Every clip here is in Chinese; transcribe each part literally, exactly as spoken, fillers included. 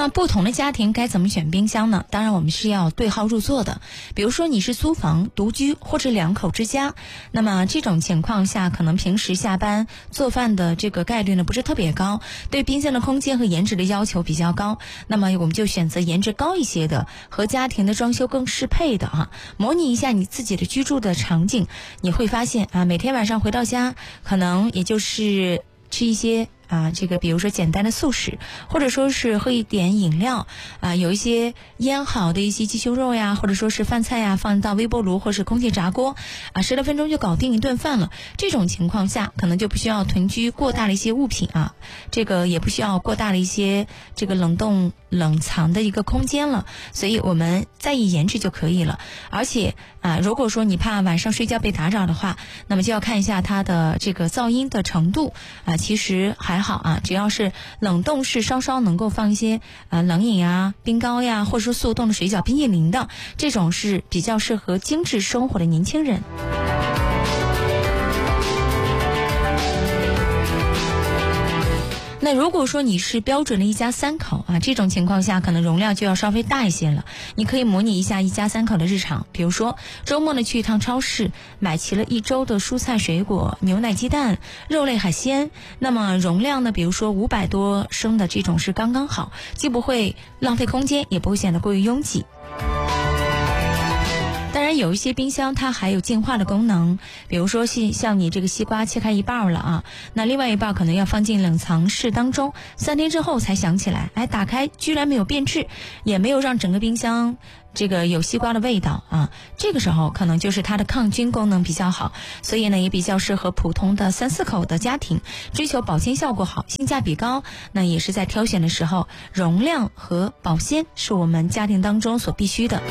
那不同的家庭该怎么选冰箱呢？当然我们是要对号入座的。比如说你是租房、独居或者两口之家，那么这种情况下可能平时下班做饭的这个概率呢不是特别高，对冰箱的空间和颜值的要求比较高，那么我们就选择颜值高一些的，和家庭的装修更适配的啊。模拟一下你自己的居住的场景，你会发现啊，每天晚上回到家可能也就是吃一些啊，这个比如说简单的速食，或者说是喝一点饮料啊，有一些腌好的一些鸡胸肉呀，或者说是饭菜呀，放到微波炉或是空气炸锅啊，十来分钟就搞定一顿饭了。这种情况下，可能就不需要囤积过大的一些物品啊，这个也不需要过大的一些这个冷冻冷藏的一个空间了，所以我们在意颜值就可以了。而且啊，如果说你怕晚上睡觉被打扰的话，那么就要看一下它的这个噪音的程度啊，其实还还好啊，只要是冷冻室稍稍能够放一些呃冷饮啊、冰糕呀，或者说速冻的水饺、冰淇淋的，这种是比较适合精致生活的年轻人。那如果说你是标准的一家三口啊，这种情况下可能容量就要稍微大一些了。你可以模拟一下一家三口的日常，比如说周末呢去一趟超市，买齐了一周的蔬菜水果、牛奶鸡蛋、肉类海鲜，那么容量呢，比如说五百多升的这种是刚刚好，既不会浪费空间，也不会显得过于拥挤。当然有一些冰箱它还有净化的功能，比如说像你这个西瓜切开一半了啊，那另外一半可能要放进冷藏室当中，三天之后才想起来，哎，打开居然没有变质，也没有让整个冰箱这个有西瓜的味道啊，这个时候可能就是它的抗菌功能比较好，所以呢也比较适合普通的三四口的家庭，追求保鲜效果好、性价比高，那也是在挑选的时候，容量和保鲜是我们家庭当中所必须的。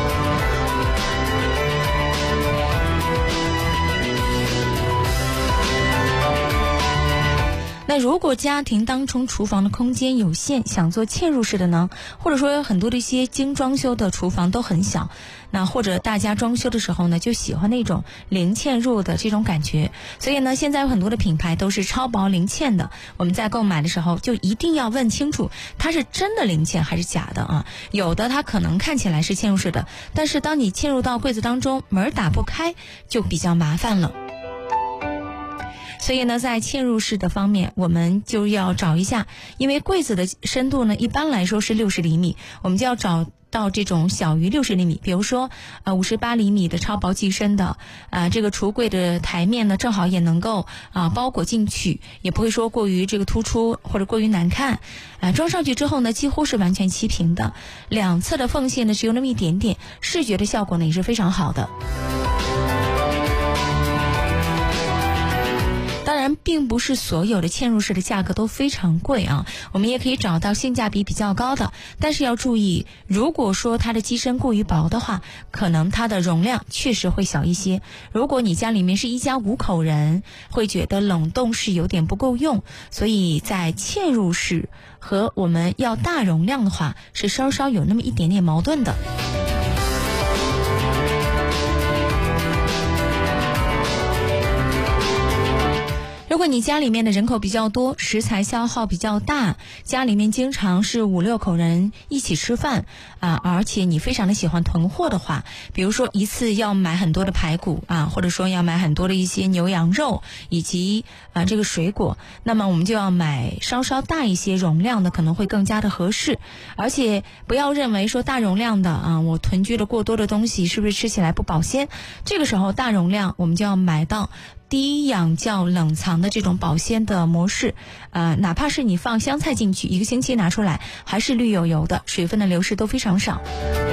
那如果家庭当中厨房的空间有限，想做嵌入式的呢，或者说有很多的一些精装修的厨房都很小，那或者大家装修的时候呢就喜欢那种零嵌入的这种感觉，所以呢现在有很多的品牌都是超薄零嵌的，我们在购买的时候就一定要问清楚它是真的零嵌还是假的啊。有的它可能看起来是嵌入式的，但是当你嵌入到柜子当中门打不开，就比较麻烦了。所以呢在嵌入式的方面我们就要找一下，因为柜子的深度呢一般来说是六十厘米，我们就要找到这种小于六十厘米，比如说呃五十八厘米的超薄机身的，呃这个橱柜的台面呢正好也能够啊、呃、包裹进去，也不会说过于这个突出或者过于难看，呃装上去之后呢几乎是完全齐平的，两侧的缝线呢只有那么一点点，视觉的效果呢也是非常好的。当然并不是所有的嵌入式的价格都非常贵啊，我们也可以找到性价比比较高的，但是要注意，如果说它的机身过于薄的话，可能它的容量确实会小一些。如果你家里面是一家五口人，会觉得冷冻室有点不够用，所以在嵌入式和我们要大容量的话是稍稍有那么一点点矛盾的。如果你家里面的人口比较多，食材消耗比较大，家里面经常是五六口人一起吃饭啊，而且你非常的喜欢囤货的话，比如说一次要买很多的排骨啊，或者说要买很多的一些牛羊肉以及啊这个水果，那么我们就要买稍稍大一些容量的，可能会更加的合适。而且不要认为说大容量的啊，我囤积了过多的东西是不是吃起来不保鲜，这个时候大容量我们就要买到低氧较冷藏的这种保鲜的模式，呃，哪怕是你放香菜进去，一个星期拿出来还是绿油油的，水分的流失都非常少。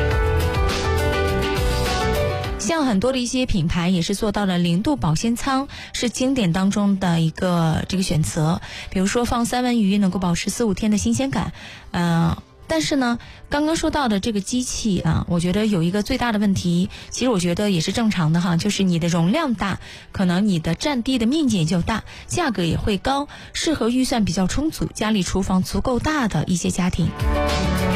像很多的一些品牌也是做到了零度保鲜仓，是经典当中的一个这个选择。比如说放三文鱼能够保持四五天的新鲜感，呃。但是呢，刚刚说到的这个机器啊，我觉得有一个最大的问题，其实我觉得也是正常的哈，就是你的容量大，可能你的占地的面积也就大，价格也会高，适合预算比较充足、家里厨房足够大的一些家庭。